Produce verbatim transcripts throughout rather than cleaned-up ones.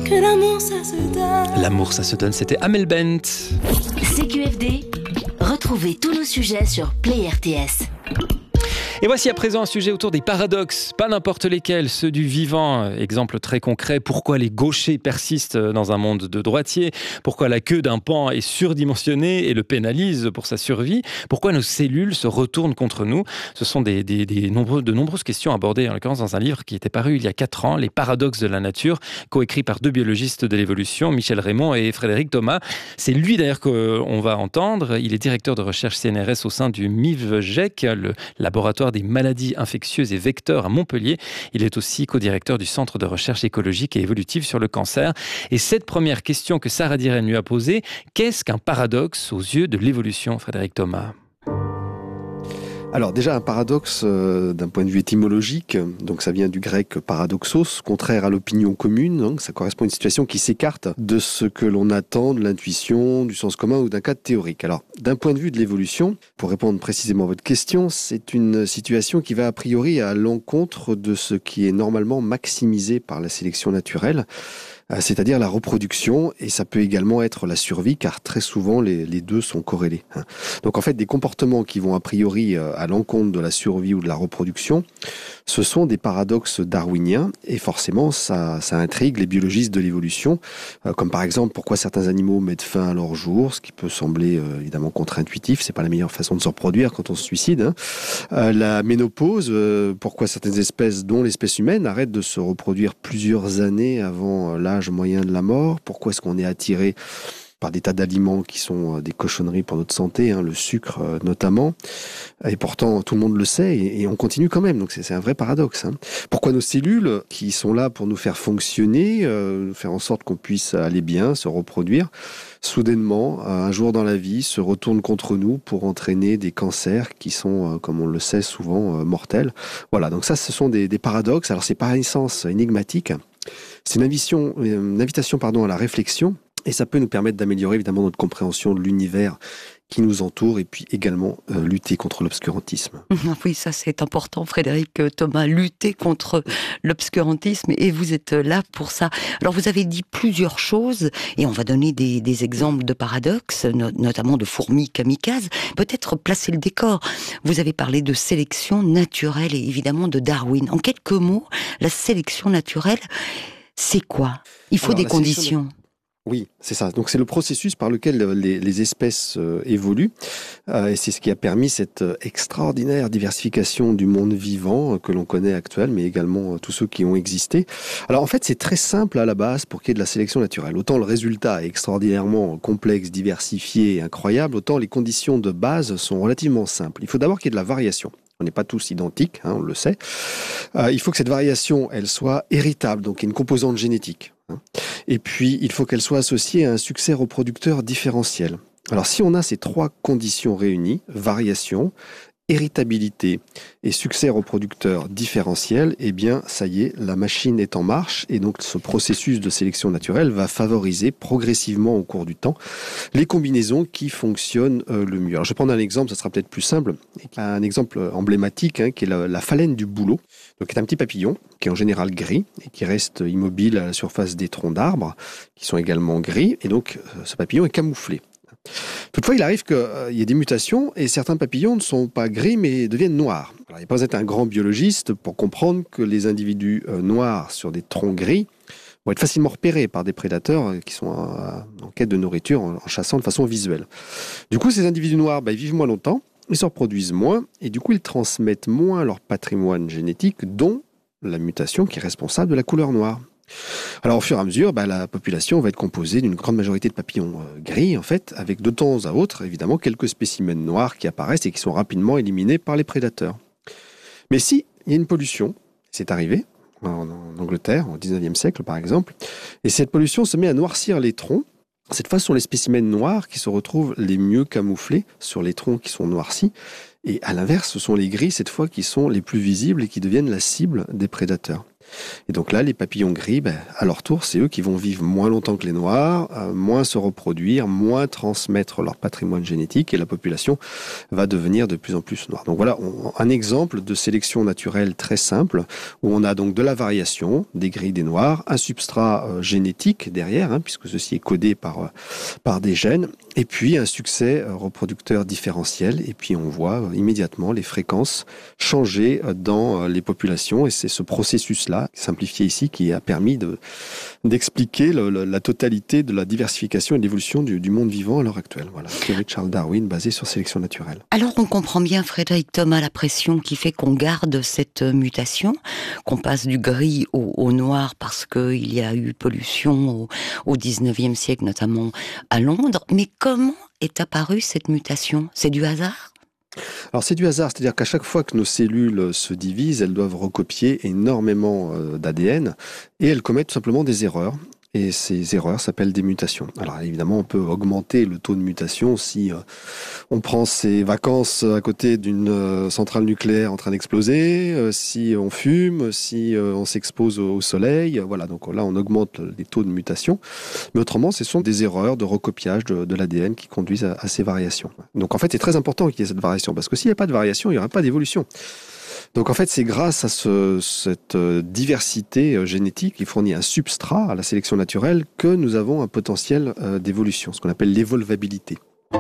que l'amour ça se donne. L'amour ça se donne, c'était Amel Bent. C Q F D, retrouvez tous nos sujets sur Play R T S. Et voici à présent un sujet autour des paradoxes, pas n'importe lesquels, ceux du vivant. Exemple très concret, pourquoi les gauchers persistent dans un monde de droitiers, pourquoi la queue d'un pan est surdimensionnée et le pénalise pour sa survie, pourquoi nos cellules se retournent contre nous. Ce sont des, des, des nombreux, de nombreuses questions abordées, en l'occurrence dans un livre qui était paru il y a quatre ans, Les paradoxes de la nature, coécrit par deux biologistes de l'évolution, Michel Raymond et Frédéric Thomas. C'est lui d'ailleurs qu'on va entendre. Il est directeur de recherche C N R S au sein du M I V G E C, le laboratoire des maladies infectieuses et vecteurs à Montpellier. Il est aussi co-directeur du Centre de recherche écologique et évolutive sur le cancer. Et cette première question que Sarah Diren lui a posée, qu'est-ce qu'un paradoxe aux yeux de l'évolution, Frédéric Thomas ? Alors déjà un paradoxe euh, d'un point de vue étymologique, donc ça vient du grec paradoxos, contraire à l'opinion commune, donc ça correspond à une situation qui s'écarte de ce que l'on attend, de l'intuition, du sens commun ou d'un cadre théorique. Alors d'un point de vue de l'évolution, pour répondre précisément à votre question, c'est une situation qui va a priori à l'encontre de ce qui est normalement maximisé par la sélection naturelle, c'est-à-dire la reproduction, et ça peut également être la survie, car très souvent les, les deux sont corrélés. Donc en fait, des comportements qui vont a priori à l'encontre de la survie ou de la reproduction, ce sont des paradoxes darwiniens, et forcément ça, ça intrigue les biologistes de l'évolution, comme par exemple pourquoi certains animaux mettent fin à leur jour, ce qui peut sembler euh, évidemment contre-intuitif, c'est pas la meilleure façon de se reproduire quand on se suicide. Hein. Euh, la ménopause, euh, pourquoi certaines espèces, dont l'espèce humaine, arrêtent de se reproduire plusieurs années avant l'âge moyen de la mort. Pourquoi est-ce qu'on est attiré par des tas d'aliments qui sont des cochonneries pour notre santé, hein, le sucre euh, notamment, et pourtant tout le monde le sait, et, et on continue quand même, donc c'est, c'est un vrai paradoxe. Hein. Pourquoi nos cellules, qui sont là pour nous faire fonctionner, euh, faire en sorte qu'on puisse aller bien, se reproduire, soudainement, un jour dans la vie, se retournent contre nous pour entraîner des cancers qui sont, euh, comme on le sait, souvent euh, mortels. Voilà, donc ça, ce sont des, des paradoxes. Alors c'est par essence énigmatique. C'est une invitation, une invitation pardon, à la réflexion, et ça peut nous permettre d'améliorer évidemment notre compréhension de l'univers qui nous entoure, et puis également euh, lutter contre l'obscurantisme. Oui, ça c'est important, Frédéric Thomas, lutter contre l'obscurantisme, et vous êtes là pour ça. Alors vous avez dit plusieurs choses, et on va donner des, des exemples de paradoxes, no- notamment de fourmis kamikazes. Peut-être placer le décor. Vous avez parlé de sélection naturelle et évidemment de Darwin. En quelques mots, la sélection naturelle, c'est quoi ? Il faut Alors, des conditions. Oui, c'est ça. Donc c'est le processus par lequel les, les espèces euh, évoluent, euh, et c'est ce qui a permis cette euh, extraordinaire diversification du monde vivant euh, que l'on connaît actuel, mais également euh, tous ceux qui ont existé. Alors en fait, c'est très simple à la base pour qu'il y ait de la sélection naturelle. Autant le résultat est extraordinairement complexe, diversifié et incroyable, autant les conditions de base sont relativement simples. Il faut d'abord qu'il y ait de la variation. On n'est pas tous identiques, hein, on le sait. Euh, il faut que cette variation, elle soit héritable, donc il y a une composante génétique. Hein. Et puis, il faut qu'elle soit associée à un succès reproducteur différentiel. Alors, si on a ces trois conditions réunies, variation, héritabilité et succès reproducteur différentiel, eh bien, ça y est, la machine est en marche, et donc ce processus de sélection naturelle va favoriser progressivement au cours du temps les combinaisons qui fonctionnent euh, le mieux. Alors, je vais prendre un exemple, ça sera peut-être plus simple, un exemple emblématique, hein, qui est la, la phalène du bouleau, donc qui est un petit papillon qui est en général gris et qui reste immobile à la surface des troncs d'arbres, qui sont également gris, et donc euh, ce papillon est camouflé. Toutefois, il arrive qu'il euh, y ait des mutations, et certains papillons ne sont pas gris mais deviennent noirs. Alors, il n'y a pas besoin d'être un grand biologiste pour comprendre que les individus euh, noirs sur des troncs gris vont être facilement repérés par des prédateurs euh, qui sont euh, en quête de nourriture, en, en chassant de façon visuelle. Du coup, ces individus noirs, bah, ils vivent moins longtemps, ils se reproduisent moins, et du coup, ils transmettent moins leur patrimoine génétique, dont la mutation qui est responsable de la couleur noire. Alors au fur et à mesure, bah, la population va être composée d'une grande majorité de papillons euh, gris, en fait, avec de temps à autre, évidemment, quelques spécimens noirs qui apparaissent et qui sont rapidement éliminés par les prédateurs. Mais si il y a une pollution, c'est arrivé en, en Angleterre, au dix-neuvième siècle par exemple, et cette pollution se met à noircir les troncs, cette fois ce sont les spécimens noirs qui se retrouvent les mieux camouflés sur les troncs qui sont noircis, et à l'inverse, ce sont les gris, cette fois, qui sont les plus visibles et qui deviennent la cible des prédateurs. Et donc là, les papillons gris, ben, à leur tour, c'est eux qui vont vivre moins longtemps que les noirs, euh, moins se reproduire, moins transmettre leur patrimoine génétique, et la population va devenir de plus en plus noire. Donc voilà on, un exemple de sélection naturelle très simple, où on a donc de la variation, des gris, des noirs, un substrat euh, génétique derrière, hein, puisque ceci est codé par, euh, par des gènes, et puis un succès euh, reproducteur différentiel, et puis on voit euh, immédiatement les fréquences changer euh, dans euh, les populations, et c'est ce processus-là, simplifié ici, qui a permis de, d'expliquer le, le, la totalité de la diversification et de l'évolution du, du monde vivant à l'heure actuelle. Voilà, théorie de Charles Darwin basée sur sélection naturelle. Alors on comprend bien, Frédéric Thomas, la pression qui fait qu'on garde cette mutation, qu'on passe du gris au, au noir parce qu'il y a eu pollution au, au dix-neuvième siècle, notamment à Londres. Mais comment est apparue cette mutation ? C'est du hasard ? Alors c'est du hasard, c'est-à-dire qu'à chaque fois que nos cellules se divisent, elles doivent recopier énormément d'A D N et elles commettent tout simplement des erreurs. Et ces erreurs s'appellent des mutations. Alors évidemment, on peut augmenter le taux de mutation si euh, on prend ses vacances à côté d'une euh, centrale nucléaire en train d'exploser, euh, si on fume, si euh, on s'expose au, au soleil. Voilà, donc là, on augmente les taux de mutation. Mais autrement, ce sont des erreurs de recopiage de, de l'A D N qui conduisent à, à ces variations. Donc en fait, c'est très important qu'il y ait cette variation, parce que s'il n'y a pas de variation, il n'y aura pas d'évolution. Donc en fait, c'est grâce à ce, cette diversité génétique qui fournit un substrat à la sélection naturelle que nous avons un potentiel d'évolution, ce qu'on appelle l'évolvabilité.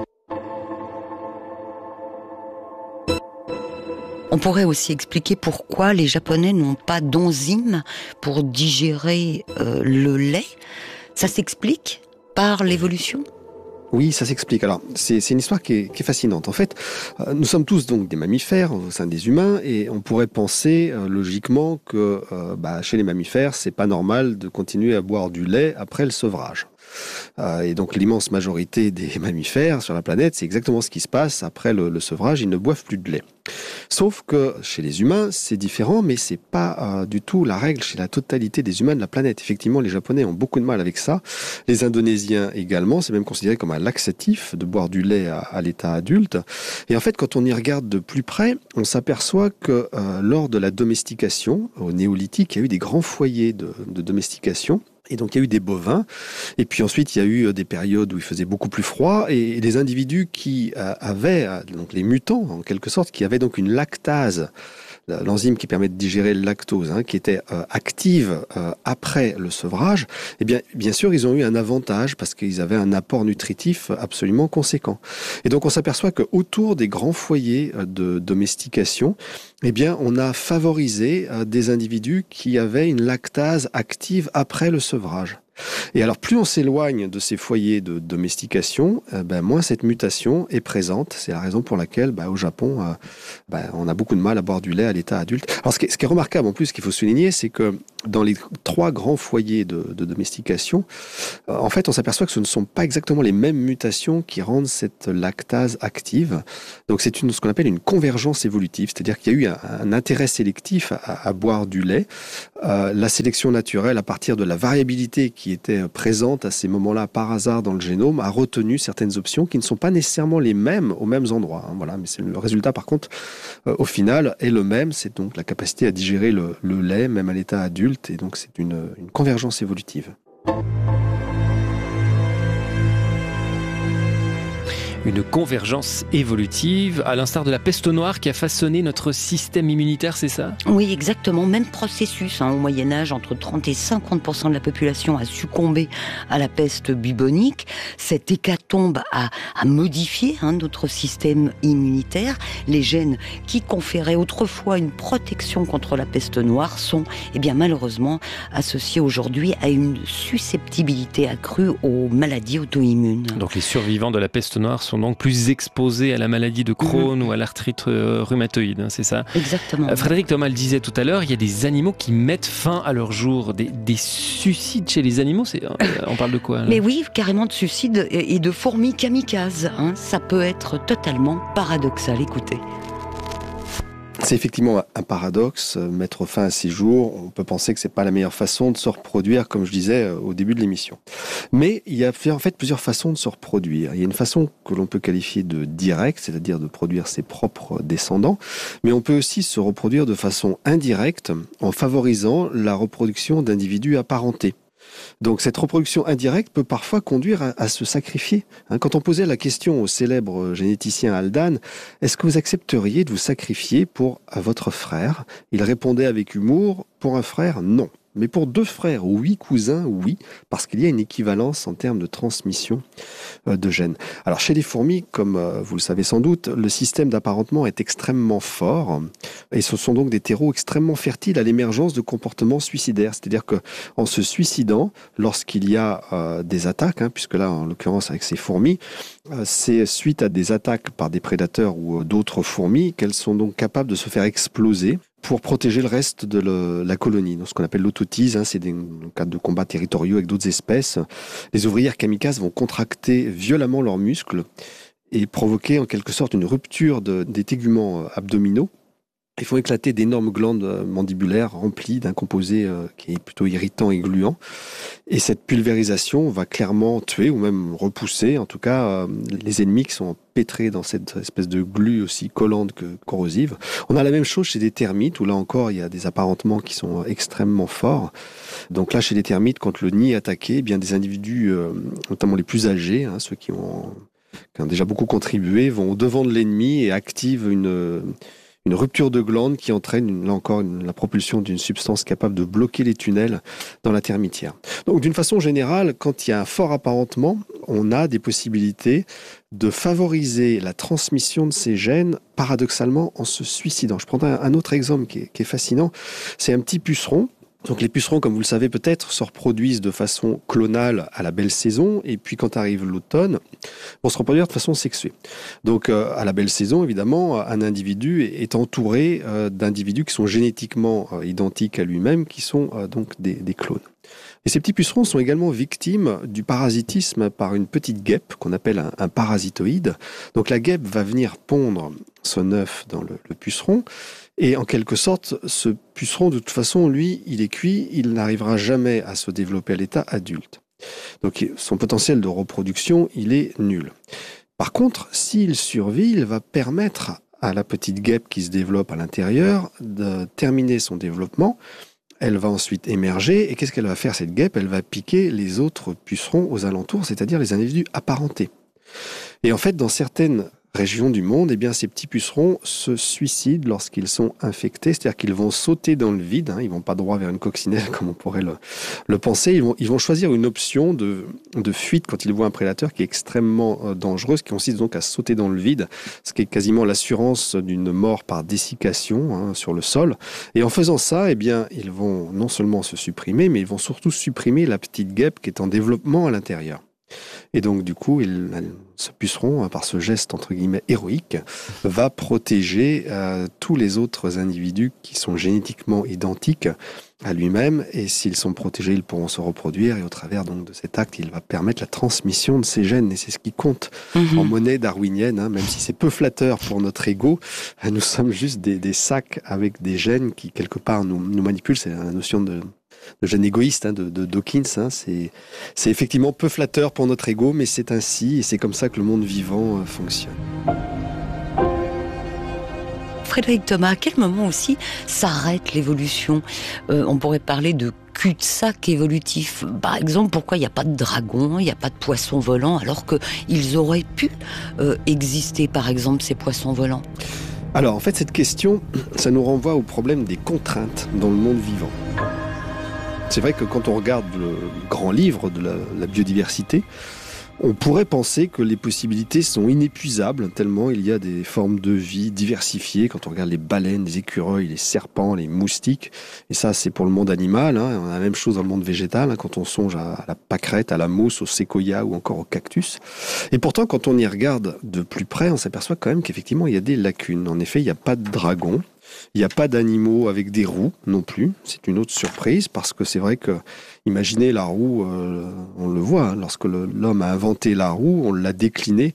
On pourrait aussi expliquer pourquoi les Japonais n'ont pas d'enzymes pour digérer euh, le lait. Ça s'explique par l'évolution ? Oui, ça s'explique. Alors, c'est, c'est une histoire qui est, qui est fascinante. En fait, euh, nous sommes tous donc des mammifères au sein des humains, et on pourrait penser euh, logiquement que euh, bah, chez les mammifères, c'est pas normal de continuer à boire du lait après le sevrage. Euh, et donc l'immense majorité des mammifères sur la planète, c'est exactement ce qui se passe après le, le sevrage, ils ne boivent plus de lait. Sauf que chez les humains, c'est différent, mais c'est pas euh, du tout la règle chez la totalité des humains de la planète. Effectivement, les Japonais ont beaucoup de mal avec ça. Les Indonésiens également, c'est même considéré comme un laxatif de boire du lait à, à l'état adulte. Et en fait, quand on y regarde de plus près, on s'aperçoit que euh, lors de la domestication, au néolithique, il y a eu des grands foyers de, de domestication. Et donc il y a eu des bovins, et puis ensuite il y a eu des périodes où il faisait beaucoup plus froid, et les individus qui euh, avaient, donc les mutants en quelque sorte, qui avaient donc une lactase, l'enzyme qui permet de digérer le lactose, hein, qui était euh, active euh, après le sevrage, eh bien, bien sûr, ils ont eu un avantage parce qu'ils avaient un apport nutritif absolument conséquent. Et donc, on s'aperçoit qu'autour des grands foyers de domestication, eh bien, on a favorisé euh, des individus qui avaient une lactase active après le sevrage. Et alors, plus on s'éloigne de ces foyers de domestication, euh, ben, moins cette mutation est présente. C'est la raison pour laquelle, ben, au Japon, euh, ben, on a beaucoup de mal à boire du lait à l'état adulte. Alors, ce qui est, ce qui est remarquable, en plus, ce qu'il faut souligner, c'est que dans les trois grands foyers de, de domestication, euh, en fait, on s'aperçoit que ce ne sont pas exactement les mêmes mutations qui rendent cette lactase active. Donc, c'est une, ce qu'on appelle une convergence évolutive, c'est-à-dire qu'il y a eu un, un intérêt sélectif à, à boire du lait. Euh, la sélection naturelle, à partir de la variabilité qui était présente à ces moments-là par hasard dans le génome, a retenu certaines options qui ne sont pas nécessairement les mêmes aux mêmes endroits. Hein, voilà, mais c'est le résultat, par contre, euh, au final, est le même. C'est donc la capacité à digérer le, le lait, même à l'état adulte, et donc c'est une, une convergence évolutive. Une convergence évolutive, à l'instar de la peste noire qui a façonné notre système immunitaire, c'est ça ? Oui, exactement. Même processus. Hein. Au Moyen-Âge, entre trente et cinquante pour cent de la population a succombé à la peste bubonique. Cette hécatombe a, a modifié hein, notre système immunitaire. Les gènes qui conféraient autrefois une protection contre la peste noire sont, eh bien, malheureusement, associés aujourd'hui à une susceptibilité accrue aux maladies auto-immunes. Donc les survivants de la peste noire sont donc plus exposés à la maladie de Crohn mmh. ou à l'arthrite rhumatoïde, hein, c'est ça ? Exactement. Euh, Frédéric Thomas le disait tout à l'heure, il y a des animaux qui mettent fin à leur jour, des, des suicides chez les animaux, c'est, on parle de quoi là ? Mais oui, carrément de suicides et de fourmis kamikazes, hein, ça peut être totalement paradoxal, écoutez. C'est effectivement un paradoxe, mettre fin à ces jours. On peut penser que c'est pas la meilleure façon de se reproduire, comme je disais au début de l'émission. Mais il y a en fait plusieurs façons de se reproduire. Il y a une façon que l'on peut qualifier de directe, c'est-à-dire de produire ses propres descendants. Mais on peut aussi se reproduire de façon indirecte en favorisant la reproduction d'individus apparentés. Donc cette reproduction indirecte peut parfois conduire à, à se sacrifier. Hein, quand on posait la question au célèbre généticien Haldane, est-ce que vous accepteriez de vous sacrifier pour votre frère? Il répondait avec humour, pour un frère, non. Mais pour deux frères ou huit cousins, oui, parce qu'il y a une équivalence en termes de transmission de gènes. Alors chez les fourmis, comme vous le savez sans doute, le système d'apparentement est extrêmement fort et ce sont donc des terreaux extrêmement fertiles à l'émergence de comportements suicidaires. C'est-à-dire qu'en se suicidant, lorsqu'il y a euh, des attaques, hein, puisque là en l'occurrence avec ces fourmis, euh, c'est suite à des attaques par des prédateurs ou d'autres fourmis qu'elles sont donc capables de se faire exploser pour protéger le reste de le, la colonie. Donc, ce qu'on appelle l'autotise, hein, c'est des dans le cadre de combats territoriaux avec d'autres espèces. Les ouvrières kamikazes vont contracter violemment leurs muscles et provoquer en quelque sorte une rupture de, des téguments abdominaux. Ils font éclater d'énormes glandes mandibulaires remplies d'un composé euh, qui est plutôt irritant et gluant. Et cette pulvérisation va clairement tuer ou même repousser, en tout cas, euh, les ennemis qui sont empêtrés dans cette espèce de glu aussi collante que corrosive. On a la même chose chez des termites, où là encore, il y a des apparentements qui sont extrêmement forts. Donc là, chez les termites, quand le nid est attaqué, eh bien des individus, euh, notamment les plus âgés, hein, ceux qui ont, qui ont déjà beaucoup contribué, vont au devant de l'ennemi et activent une... Une rupture de glande qui entraîne, là encore, une, la propulsion d'une substance capable de bloquer les tunnels dans la termitière. Donc, d'une façon générale, quand il y a un fort apparentement, on a des possibilités de favoriser la transmission de ces gènes, paradoxalement, en se suicidant. Je prendrai un, un autre exemple qui est, qui est fascinant. C'est un petit puceron. Donc les pucerons, comme vous le savez peut-être, se reproduisent de façon clonale à la belle saison, et puis quand arrive l'automne, vont se reproduire de façon sexuée. Donc euh, à la belle saison, évidemment, un individu est entouré euh, d'individus qui sont génétiquement euh, identiques à lui-même, qui sont euh, donc des, des clones. Et ces petits pucerons sont également victimes du parasitisme par une petite guêpe qu'on appelle un, un parasitoïde. Donc la guêpe va venir pondre son œuf dans le, le puceron, et en quelque sorte, ce puceron, de toute façon, lui, il est cuit, il n'arrivera jamais à se développer à l'état adulte. Donc son potentiel de reproduction, il est nul. Par contre, s'il survit, il va permettre à la petite guêpe qui se développe à l'intérieur de terminer son développement. Elle va ensuite émerger, et qu'est-ce qu'elle va faire, cette guêpe? Elle va piquer les autres pucerons aux alentours, c'est-à-dire les individus apparentés. Et en fait, dans certaines régions du monde, eh bien, ces petits pucerons se suicident lorsqu'ils sont infectés, c'est-à-dire qu'ils vont sauter dans le vide, hein, ils vont pas droit vers une coccinelle comme on pourrait le, le penser, ils vont, ils vont choisir une option de, de fuite quand ils voient un prédateur qui est extrêmement euh, dangereux, ce qui consiste donc à sauter dans le vide, ce qui est quasiment l'assurance d'une mort par dessiccation hein, sur le sol. Et en faisant ça, eh bien, ils vont non seulement se supprimer, mais ils vont surtout supprimer la petite guêpe qui est en développement à l'intérieur. Et donc, du coup, il, ce puceron, par ce geste entre guillemets héroïque, va protéger euh, tous les autres individus qui sont génétiquement identiques à lui-même. Et s'ils sont protégés, ils pourront se reproduire. Et au travers donc de cet acte, il va permettre la transmission de ces gènes. Et c'est ce qui compte mmh. en monnaie darwinienne, hein, même si c'est peu flatteur pour notre ego. Nous sommes juste des, des sacs avec des gènes qui, quelque part, nous, nous manipulent. C'est la notion de... de gène égoïste hein, de, de Dawkins, hein, c'est, c'est effectivement peu flatteur pour notre ego, mais c'est ainsi, et c'est comme ça que le monde vivant euh, fonctionne. Frédéric Thomas, à quel moment aussi s'arrête l'évolution? euh, On pourrait parler de cul-de-sac évolutif. Par exemple, pourquoi il n'y a pas de dragon, il n'y a pas de poissons volants, alors qu'ils auraient pu euh, exister, par exemple, ces poissons volants? Alors, en fait, cette question, ça nous renvoie au problème des contraintes dans le monde vivant. C'est vrai que quand on regarde le grand livre de la, la biodiversité, on pourrait penser que les possibilités sont inépuisables, tellement il y a des formes de vie diversifiées. Quand on regarde les baleines, les écureuils, les serpents, les moustiques, et ça c'est pour le monde animal, hein. On a la même chose dans le monde végétal, hein, quand on songe à la pâquerette, à la mousse, au séquoia ou encore au cactus. Et pourtant, quand on y regarde de plus près, on s'aperçoit quand même qu'effectivement il y a des lacunes. En effet, il n'y a pas de dragon. Il n'y a pas d'animaux avec des roues non plus. C'est une autre surprise parce que c'est vrai que, imaginez la roue, euh, on le voit, hein, lorsque le, l'homme a inventé la roue, on l'a déclinée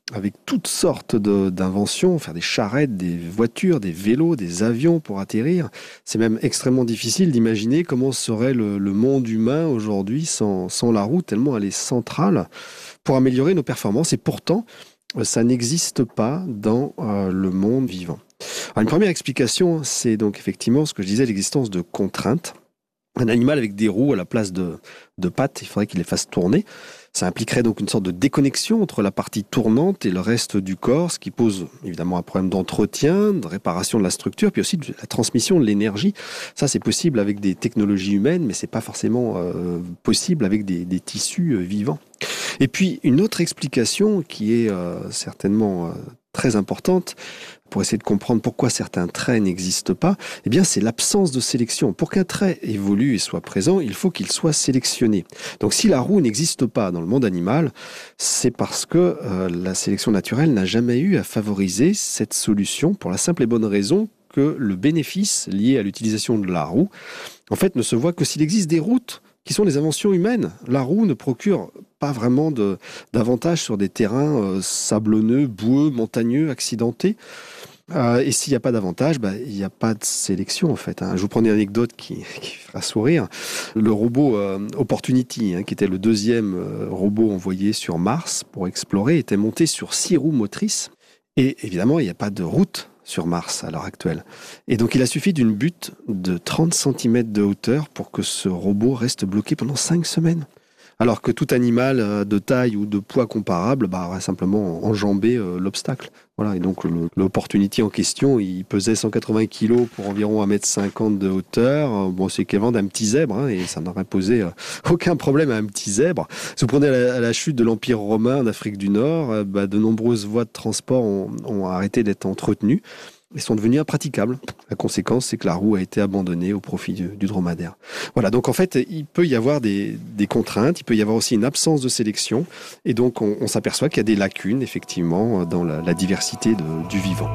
avec toutes sortes de, d'inventions, faire des charrettes, des voitures, des vélos, des avions pour atterrir. C'est même extrêmement difficile d'imaginer comment serait le, le monde humain aujourd'hui sans, sans la roue, tellement elle est centrale pour améliorer nos performances. Et pourtant, ça n'existe pas dans euh, le monde vivant. Alors, une première explication, c'est donc effectivement ce que je disais, l'existence de contraintes. Un animal avec des roues à la place de, de pattes, il faudrait qu'il les fasse tourner. Ça impliquerait donc une sorte de déconnexion entre la partie tournante et le reste du corps, ce qui pose évidemment un problème d'entretien, de réparation de la structure, puis aussi de la transmission de l'énergie. Ça, c'est possible avec des technologies humaines, mais c'est pas forcément euh, possible avec des, des tissus euh, vivants. Et puis, une autre explication qui est euh, certainement euh, très importante, pour essayer de comprendre pourquoi certains traits n'existent pas, eh bien, c'est l'absence de sélection. Pour qu'un trait évolue et soit présent, il faut qu'il soit sélectionné. Donc, si la roue n'existe pas dans le monde animal, c'est parce que euh, la sélection naturelle n'a jamais eu à favoriser cette solution pour la simple et bonne raison que le bénéfice lié à l'utilisation de la roue, en fait, ne se voit que s'il existe des routes qui sont des inventions humaines. La roue ne procure pas vraiment de, d'avantages sur des terrains euh, sablonneux, boueux, montagneux, accidentés. Euh, et s'il n'y a pas d'avantage, bah, il n'y a pas de sélection en fait. Hein. Je vous prends une anecdote qui, qui fera sourire. Le robot euh, Opportunity, hein, qui était le deuxième euh, robot envoyé sur Mars pour explorer, était monté sur six roues motrices. Et évidemment, il n'y a pas de route sur Mars à l'heure actuelle. Et donc il a suffi d'une butte de trente centimètres de hauteur pour que ce robot reste bloqué pendant cinq semaines. Alors que tout animal de taille ou de poids comparable bah, aurait simplement enjambé euh, l'obstacle. Voilà. Et donc le, l'Opportunity en question, il pesait cent quatre-vingts kilos pour environ un mètre cinquante de hauteur. Bon, c'est l'équivalent d'un petit zèbre, hein, et ça n'aurait posé euh, aucun problème à un petit zèbre. Si vous prenez à la, à la chute de l'Empire romain en Afrique du Nord, euh, bah, de nombreuses voies de transport ont, ont arrêté d'être entretenues. Ils sont devenus impraticables. La conséquence, c'est que la roue a été abandonnée au profit du, du dromadaire. Voilà, donc en fait, il peut y avoir des, des contraintes, il peut y avoir aussi une absence de sélection, et donc on, on s'aperçoit qu'il y a des lacunes, effectivement, dans la, la diversité de, du vivant.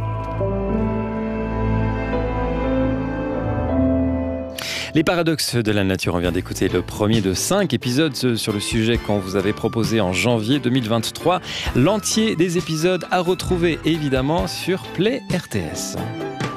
Les paradoxes de la nature, on vient d'écouter le premier de cinq épisodes sur le sujet qu'on vous avait proposé en janvier deux mille vingt-trois. L'entier des épisodes à retrouver évidemment sur Play R T S.